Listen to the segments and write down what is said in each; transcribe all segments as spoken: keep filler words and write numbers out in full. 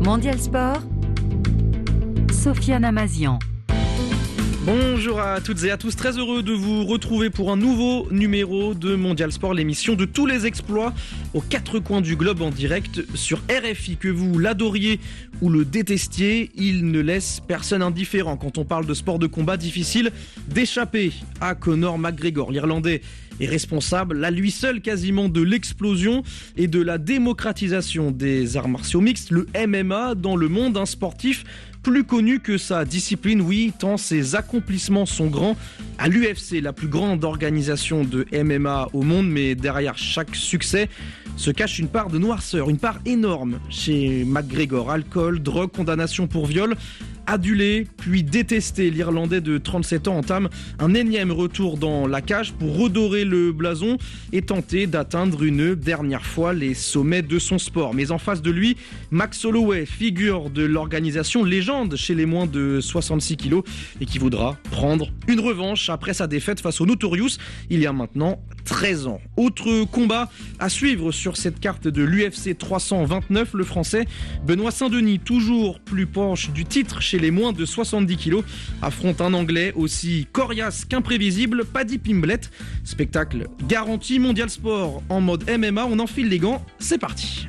Mondial Sport, Sofiane Amazian. Bonjour à toutes et à tous, très heureux de vous retrouver pour un nouveau numéro de Mondial Sport, l'émission de tous les exploits aux quatre coins du globe en direct sur R F I. Que vous l'adoriez ou le détestiez, il ne laisse personne indifférent. Quand on parle de sport de combat, difficile d'échapper à Conor McGregor. L'Irlandais est responsable, à lui seul quasiment, de l'explosion et de la démocratisation des arts martiaux mixtes, le M M A, dans le monde, un sportif plus connu que sa discipline, oui, tant ses accomplissements sont grands. À l'U F C, la plus grande organisation de M M A au monde, mais derrière chaque succès se cache une part de noirceur, une part énorme chez McGregor. Alcool, drogue, condamnation pour viol. Adulé, puis détesté, l'Irlandais de trente-sept ans entame un énième retour dans la cage pour redorer le blason et tenter d'atteindre une dernière fois les sommets de son sport. Mais en face de lui, Max Holloway, figure de l'organisation, légende chez les moins de soixante-six kilos et qui voudra prendre une revanche après sa défaite face au Notorious il y a maintenant treize ans. Autre combat à suivre sur cette carte de l'U F C trois cent vingt-neuf, le Français Benoît Saint-Denis, toujours plus proche du titre chez les moins de soixante-dix kilos, affronte un Anglais aussi coriace qu'imprévisible, Paddy Pimblett. Spectacle garanti. Mondial Sport en mode M M A, on enfile les gants, c'est parti.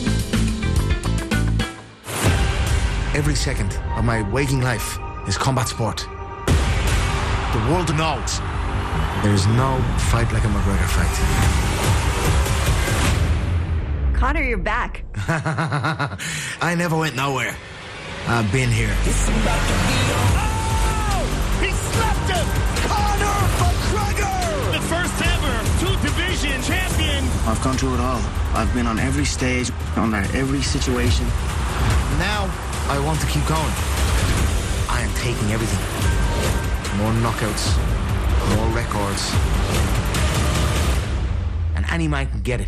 Every second of my waking life is combat sport. The world knows there is no fight like a McGregor fight. Conor, you're back. I never went nowhere. I've been here. Oh! He slapped him! Conor McGregor! The first ever two-division champion. I've gone through it all. I've been on every stage, under every situation. Now, I want to keep going. I am taking everything. More knockouts, more records. And any man can get it.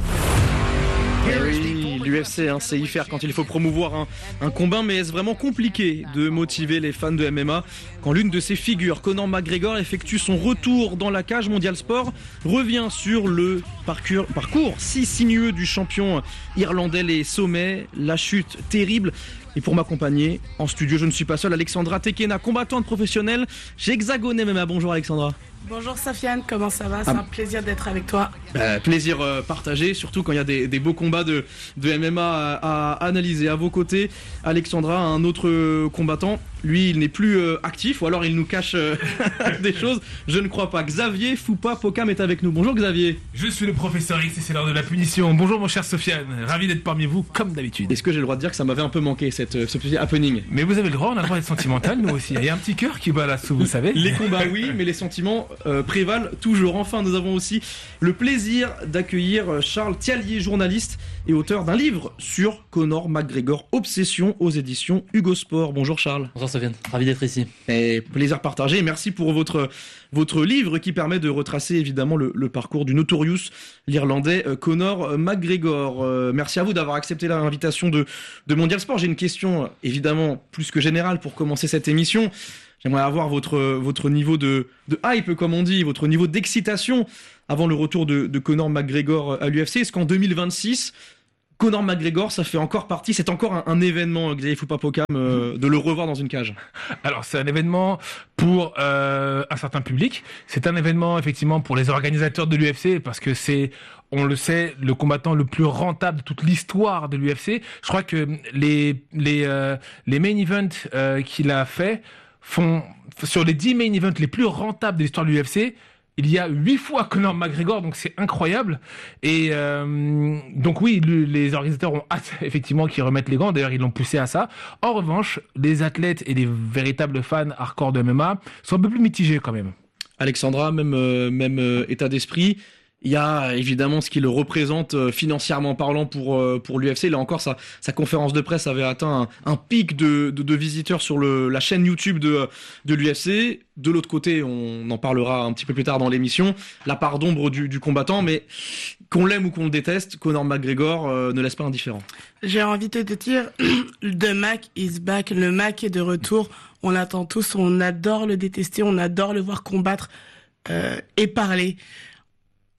Oui, l'U F C, hein, c'est y faire quand il faut promouvoir un, un combat, mais est-ce vraiment compliqué de motiver les fans de M M A quand l'une de ses figures, Conor McGregor, effectue son retour dans la cage? Mondial Sport revient sur le parcours, parcours si sinueux du champion irlandais, les sommets, la chute terrible. Et pour m'accompagner en studio, je ne suis pas seul, Alexandra Tekena, combattante professionnelle chez Hexagone M M A. Bonjour Alexandra. Bonjour Sofiane, comment ça va? C'est ah. un plaisir d'être avec toi. Bah, plaisir euh, partagé, surtout quand il y a des, des beaux combats de, de M M A à, à analyser. À vos côtés, Alexandra, un autre euh, combattant. Lui, il n'est plus euh, actif, ou alors il nous cache euh, des choses. Je ne crois pas. Xavier Foupa Pokam est avec nous. Bonjour Xavier. Je suis le professeur X et c'est l'heure de la punition. Bonjour mon cher Sofiane, ravi d'être parmi vous comme d'habitude. Est-ce que j'ai le droit de dire que ça m'avait un peu manqué cette, ce petit happening? Mais vous avez le droit, on a le droit d'être sentimental, nous aussi. Il y a un petit cœur qui bat là-dessous, vous savez. Les combats oui, mais les sentiments euh, prévalent toujours. Enfin, nous avons aussi le plaisir d'accueillir Charles Thiallier, journaliste et auteur d'un livre sur Conor McGregor, Obsession, aux éditions Hugo Sport. Bonjour Charles. Bonjour Sofiane, ravi d'être ici. Et plaisir partagé, et merci pour votre, votre livre qui permet de retracer évidemment le, le parcours du Notorious, l'Irlandais Conor McGregor. Euh, merci à vous d'avoir accepté l'invitation de, de Mondial Sport. J'ai une question évidemment plus que générale pour commencer cette émission. J'aimerais avoir votre, votre niveau de, de hype, comme on dit, votre niveau d'excitation avant le retour de, de Conor McGregor à l'U F C. Est-ce qu'en deux mille vingt-six, Conor McGregor, ça fait encore partie, c'est encore un, un événement, Xavier Foupa-Pokam, euh, de le revoir dans une cage? Alors, c'est un événement pour euh, un certain public. C'est un événement, effectivement, pour les organisateurs de l'U F C, parce que c'est, on le sait, le combattant le plus rentable de toute l'histoire de l'U F C. Je crois que les, les, euh, les main events euh, qu'il a fait font, sur les dix main events les plus rentables de l'histoire de l'U F C, il y a huit fois Conor McGregor, donc c'est incroyable. Et euh, donc oui, le, les organisateurs ont hâte effectivement qu'ils remettent les gants. D'ailleurs, ils l'ont poussé à ça. En revanche, les athlètes et les véritables fans hardcore de M M A sont un peu plus mitigés quand même. Alexandra, même, euh, même euh, état d'esprit. Il y a évidemment ce qui le représente euh, financièrement parlant pour euh, pour l'U F C. Là encore, sa, sa conférence de presse avait atteint un, un pic de, de, de visiteurs sur le, la chaîne YouTube de, de l'U F C. De l'autre côté, on en parlera un petit peu plus tard dans l'émission, la part d'ombre du, du combattant, mais qu'on l'aime ou qu'on le déteste, Conor McGregor euh, ne laisse pas indifférent. J'ai envie de te dire, The Mac is back, le Mac est de retour. On l'attend tous, on adore le détester, on adore le voir combattre euh, et parler.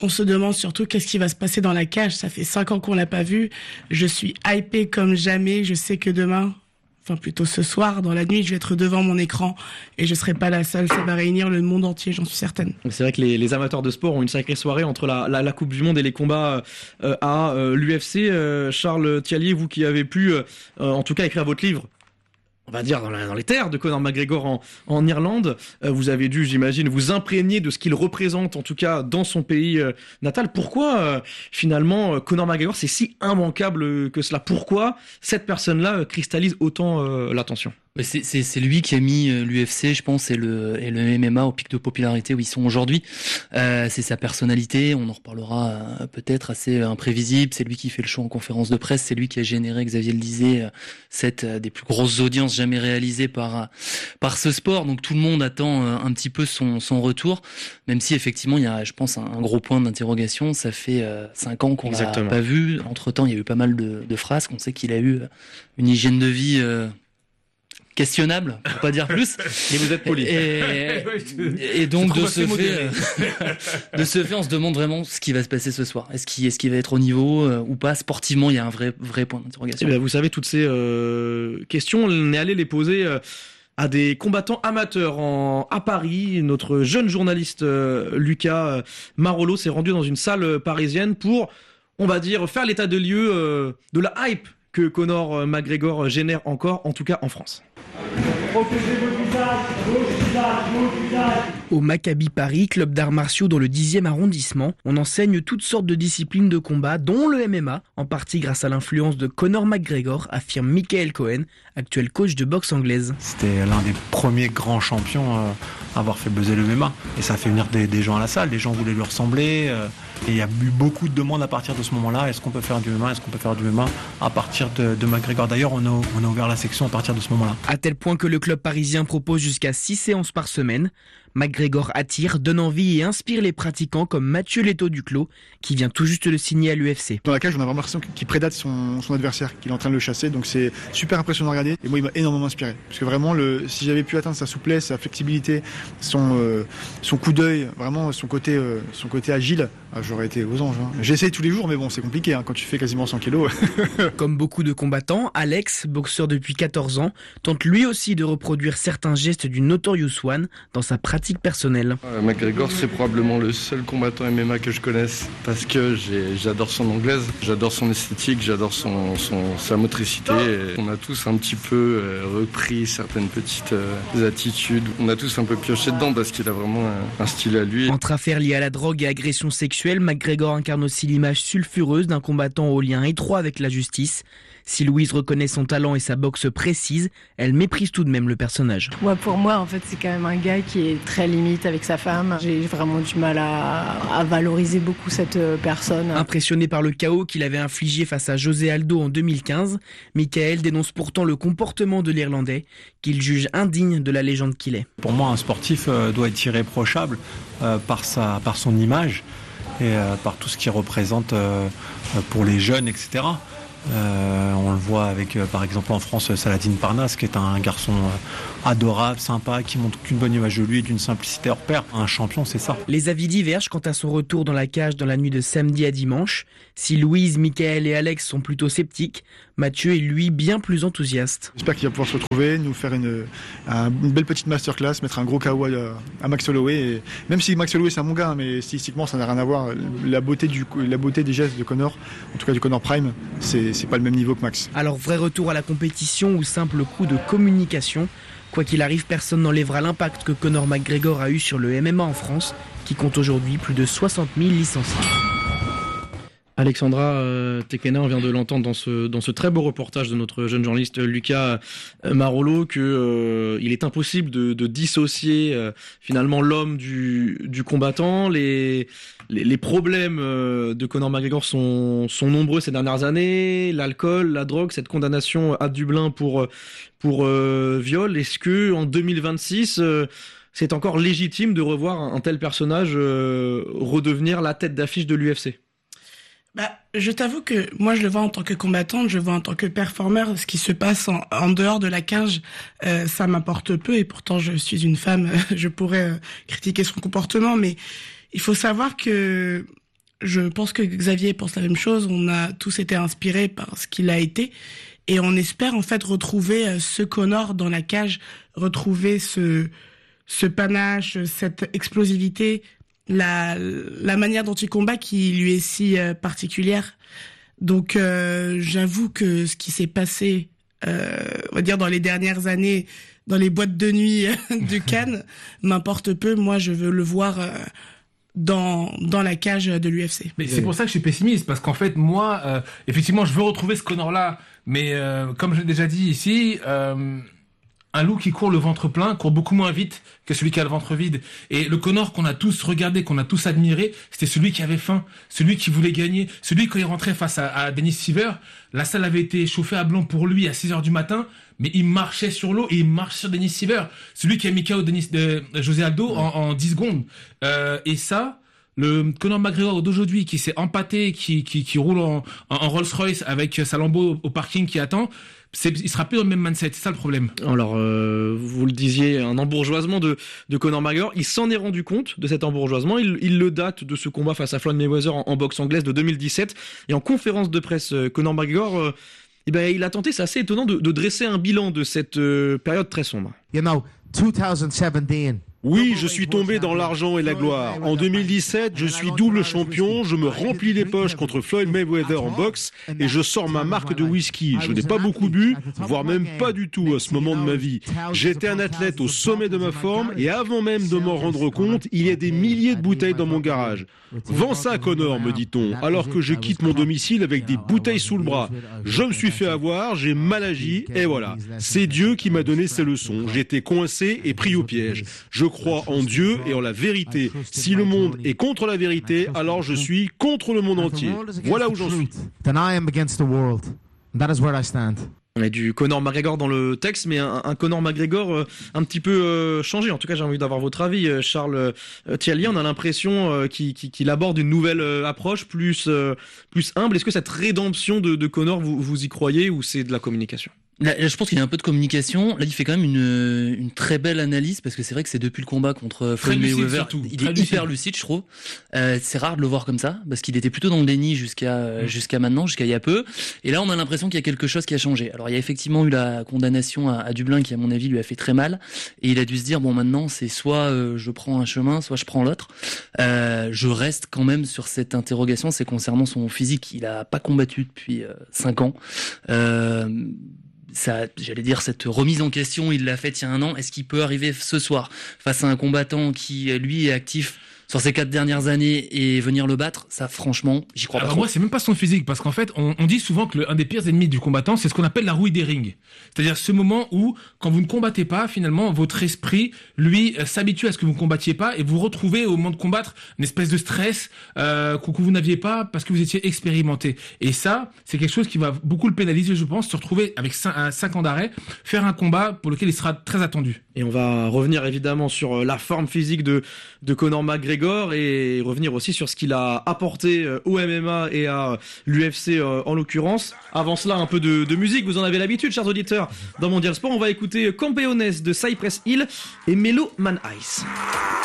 On se demande surtout qu'est-ce qui va se passer dans la cage. Ça fait cinq ans qu'on l'a pas vu. Je suis hypée comme jamais. Je sais que demain, enfin plutôt ce soir, dans la nuit, je vais être devant mon écran et je serai pas la seule. Ça va réunir le monde entier, j'en suis certaine. C'est vrai que les, les amateurs de sport ont une sacrée soirée entre la, la, la Coupe du Monde et les combats euh, à euh, l'U F C. Euh, Charles Thiallier, vous qui avez pu, euh, en tout cas, écrire votre livre, on va dire dans, la, dans les terres de Conor McGregor en, en Irlande, euh, vous avez dû, j'imagine, vous imprégner de ce qu'il représente, en tout cas dans son pays euh, natal. Pourquoi euh, finalement Conor McGregor c'est si immanquable que cela? Pourquoi cette personne-là euh, cristallise autant euh, l'attention? C'est, c'est, c'est lui qui a mis l'U F C, je pense, et le, et le M M A au pic de popularité où ils sont aujourd'hui. Euh, c'est sa personnalité, on en reparlera euh, peut-être, assez imprévisible. C'est lui qui fait le show en conférence de presse, c'est lui qui a généré, Xavier le disait, euh, cette euh, des plus grosses audiences jamais réalisées par euh, par ce sport. Donc tout le monde attend euh, un petit peu son son retour, même si effectivement il y a, je pense, un, un gros point d'interrogation. Ça fait euh, cinq ans qu'on l'a pas vu. Entre-temps, il y a eu pas mal de, de phrases. On sait qu'il a eu une hygiène de vie euh, questionnable, pour pas dire plus. Et vous êtes poli. Et, et donc de ce fait, de ce fait, on se demande vraiment ce qui va se passer ce soir. Est-ce qu'il, est-ce qu'il va être au niveau euh, ou pas? Sportivement, il y a un vrai, vrai point d'interrogation. Eh bien, vous savez, toutes ces euh, questions, on est allé les poser euh, à des combattants amateurs en, à Paris. Notre jeune journaliste euh, Lucas euh, Marolo s'est rendu dans une salle parisienne pour, on va dire, faire l'état de lieu euh, de la hype que Conor McGregor génère encore, en tout cas en France. Au Maccabi Paris, club d'arts martiaux dans le dixième arrondissement, on enseigne toutes sortes de disciplines de combat, dont le M M A, en partie grâce à l'influence de Conor McGregor, affirme Michael Cohen, actuel coach de boxe anglaise. C'était l'un des premiers grands champions euh, à avoir fait buzzer le M M A. Et ça a fait venir des, des gens à la salle, les gens voulaient lui ressembler. Euh, et il y a eu beaucoup de demandes à partir de ce moment-là. Est-ce qu'on peut faire du M M A? Est-ce qu'on peut faire du M M A à partir de, de McGregor? D'ailleurs, on a, on a ouvert la section à partir de ce moment-là. À tel point que le club parisien propose jusqu'à six séances par semaine. McGregor attire, donne envie et inspire les pratiquants comme Mathieu Leto Duclos, qui vient tout juste de le signer à l'U F C. Dans la cage, on a vraiment l'impression qu'il prédate son, son adversaire, qu'il est en train de le chasser, donc c'est super impressionnant à regarder. Et moi, il m'a énormément inspiré. Parce que vraiment, le, si j'avais pu atteindre sa souplesse, sa flexibilité, son, euh, son coup d'œil, vraiment son côté, euh, son côté agile, ah, j'aurais été aux anges. Hein. J'essaie tous les jours, mais bon, c'est compliqué hein, quand tu fais quasiment cent kilos. Comme beaucoup de combattants, Alex, boxeur depuis quatorze ans, tente lui aussi de reproduire certains gestes du Notorious One dans sa pratique personnelle. Euh, McGregor, c'est probablement le seul combattant M M A que je connaisse parce que j'ai, j'adore son anglaise, j'adore son esthétique, j'adore son, son, sa motricité. Et on a tous un petit peu euh, repris certaines petites euh, attitudes. On a tous un peu pioché dedans parce qu'il a vraiment un, un style à lui. Entre affaires liées à la drogue et agressions sexuelles, McGregor incarne aussi l'image sulfureuse d'un combattant au lien étroit avec la justice. Si Louise reconnaît son talent et sa boxe précise, elle méprise tout de même le personnage. Ouais, pour moi, en fait, c'est quand même un gars qui est très limite avec sa femme. J'ai vraiment du mal à, à valoriser beaucoup cette personne. Impressionné par le chaos qu'il avait infligé face à José Aldo en deux mille quinze, Michael dénonce pourtant le comportement de l'Irlandais, qu'il juge indigne de la légende qu'il est. Pour moi, un sportif doit être irréprochable euh, par, sa, par son image et euh, par tout ce qu'il représente euh, pour les jeunes, et cetera. Euh, on le voit avec, euh, par exemple en France, Saladin Parnasse, qui est un garçon euh, adorable, sympa, qui montre qu'une bonne image de lui et d'une simplicité hors pair. Un champion, c'est ça. Les avis divergent quant à son retour dans la cage dans la nuit de samedi à dimanche. Si Louise, Michael et Alex sont plutôt sceptiques, Mathieu est lui bien plus enthousiaste. J'espère qu'il va pouvoir se retrouver, nous faire une, une belle petite masterclass, mettre un gros K O à, à Max Holloway. Et même si Max Holloway c'est un bon gars, mais stylistiquement ça n'a rien à voir. La beauté, du, la beauté des gestes de Conor, en tout cas du Conor Prime, c'est, c'est pas le même niveau que Max. Alors vrai retour à la compétition ou simple coup de communication? Quoi qu'il arrive, personne n'enlèvera l'impact que Conor McGregor a eu sur le M M A en France, qui compte aujourd'hui plus de soixante mille licenciés. Alexandra euh, Tekena, on vient de l'entendre dans ce dans ce très beau reportage de notre jeune journaliste Lucas euh, Marolo que euh, il est impossible de, de dissocier euh, finalement l'homme du du combattant. Les les, les problèmes euh, de Conor McGregor sont sont nombreux ces dernières années. L'alcool, la drogue, cette condamnation à Dublin pour pour euh, viol. Est-ce que en deux mille vingt-six euh, c'est encore légitime de revoir un, un tel personnage euh, redevenir la tête d'affiche de l'U F C? Bah, je t'avoue que moi je le vois en tant que combattante, je le vois en tant que performeur. Ce qui se passe en, en dehors de la cage, euh, ça m'importe peu. Et pourtant, je suis une femme, je pourrais euh, critiquer son comportement, mais il faut savoir que je pense que Xavier pense la même chose. On a tous été inspirés par ce qu'il a été. Et on espère en fait retrouver ce Conor dans la cage, retrouver ce ce panache, cette explosivité, la la manière dont il combat qui lui est si euh, particulière. Donc euh, j'avoue que ce qui s'est passé, euh, on va dire dans les dernières années, dans les boîtes de nuit du Cannes, m'importe peu. Moi, je veux le voir euh, dans dans la cage de l'U F C. Mais c'est pour ça que je suis pessimiste, parce qu'en fait, moi, euh, effectivement, je veux retrouver ce Conor-là, mais euh, comme je l'ai déjà dit ici, euh, un loup qui court le ventre plein court beaucoup moins vite que celui qui a le ventre vide. Et le Conor qu'on a tous regardé, qu'on a tous admiré, c'était celui qui avait faim, celui qui voulait gagner, celui quand il rentrait face à, à Dennis Siver, la salle avait été chauffée à blanc pour lui à six heures du matin, mais il marchait sur l'eau et il marche sur Dennis Siver, celui qui a mis K O Denis, euh, José Aldo en, en dix secondes. Euh, et ça, le Conor McGregor d'aujourd'hui qui s'est empâté, qui, qui, qui roule en, en Rolls-Royce avec sa Lambo au parking qui attend, c'est, il sera plus dans le même mindset, c'est ça le problème. Alors, euh, vous le disiez, un embourgeoisement de, de Conor McGregor, il s'en est rendu compte de cet embourgeoisement, il, il le date de ce combat face à Floyd Mayweather en, en boxe anglaise de deux mille dix-sept, et en conférence de presse, Conor McGregor, euh, eh ben, il a tenté, c'est assez étonnant, de, de dresser un bilan de cette euh, période très sombre. You know, twenty seventeen. Oui, je suis tombé dans l'argent et la gloire. En deux mille dix-sept, je suis double champion, je me remplis les poches contre Floyd Mayweather en boxe et je sors ma marque de whisky. Je n'ai pas beaucoup bu, voire même pas du tout à ce moment de ma vie. J'étais un athlète au sommet de ma forme et avant même de m'en rendre compte, il y a des milliers de bouteilles dans mon garage. Vends ça, Conor, me dit-on, alors que je quitte mon domicile avec des bouteilles sous le bras. Je me suis fait avoir, j'ai mal agi et voilà. C'est Dieu qui m'a donné ces leçons. J'étais coincé et pris au piège. Je crois en Dieu et en la vérité. Si le monde est contre la vérité, alors je suis contre le monde entier. Voilà où j'en suis. Then I am against the world. That is where I stand. On a du Conor McGregor dans le texte, mais un, un Conor McGregor euh, un petit peu euh, changé. En tout cas, j'ai envie d'avoir votre avis, euh, Charles euh, Thiallier. On a l'impression euh, qu'il, qu'il, qu'il aborde une nouvelle euh, approche, plus euh, plus humble. Est-ce que cette rédemption de, de Conor, vous, vous y croyez ou c'est de la communication ? Là, là, je pense qu'il y a un peu de communication. Là, il fait quand même une, une très belle analyse parce que c'est vrai que c'est depuis le combat contre Floyd Mayweather, il est lucide. hyper lucide, je trouve. Euh, c'est rare de le voir comme ça parce qu'il était plutôt dans le déni jusqu'à mmh. jusqu'à maintenant, jusqu'à il y a peu. Et là, on a l'impression qu'il y a quelque chose qui a changé. Alors, il y a effectivement eu la condamnation à, à Dublin qui, à mon avis, lui a fait très mal. Et il a dû se dire bon, maintenant, c'est soit euh, je prends un chemin, soit je prends l'autre. Euh, je reste quand même sur cette interrogation. C'est concernant son physique. Il a pas combattu depuis euh, cinq ans. Euh, Ça, j'allais dire, cette remise en question, il l'a faite il y a un an. Est-ce qu'il peut arriver ce soir face à un combattant qui, lui, est actif sur ces quatre dernières années et venir le battre? Ça, franchement, j'y crois Alors pas trop. Moi, c'est même pas son physique, parce qu'en fait, on, on dit souvent que le, un des pires ennemis du combattant, c'est ce qu'on appelle la rouille des rings. C'est-à-dire ce moment où, quand vous ne combattez pas, finalement, votre esprit, lui, euh, s'habitue à ce que vous ne combattiez pas et vous retrouvez au moment de combattre une espèce de stress euh, que, que vous n'aviez pas parce que vous étiez expérimenté. Et ça, c'est quelque chose qui va beaucoup le pénaliser, je pense, se retrouver avec cinq ans d'arrêt, faire un combat pour lequel il sera très attendu. Et on va revenir évidemment sur la forme physique de, de Conor McGregor et revenir aussi sur ce qu'il a apporté au M M A et à l'U F C en l'occurrence. Avant cela, un peu de, de musique, vous en avez l'habitude, chers auditeurs. Dans Mondial Sport, on va écouter Campeones de Cypress Hill et Mellow Man Ice.